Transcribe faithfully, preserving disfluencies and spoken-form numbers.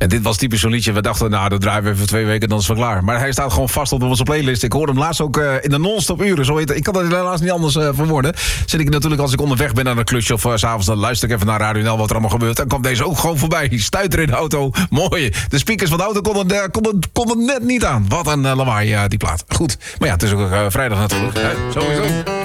En dit was typisch zo'n liedje. We dachten, nou, dat draaien we even twee weken, dan is het wel klaar. Maar hij staat gewoon vast op onze playlist. Ik hoorde hem laatst ook uh, in de non-stop uren. Zo heet het. Ik kan dat helaas niet anders uh, verwoorden. Zit ik natuurlijk als ik onderweg ben naar een klusje of uh, 's avonds, dan luister ik even naar Radio N L wat er allemaal gebeurt. Dan kwam deze ook gewoon voorbij. Stuiter in de auto. Mooi. De speakers van de auto konden, uh, konden, konden net niet aan. Wat een uh, lawaai, uh, die plaat. Goed. Maar ja, het is ook uh, vrijdag natuurlijk. Hè? Sowieso.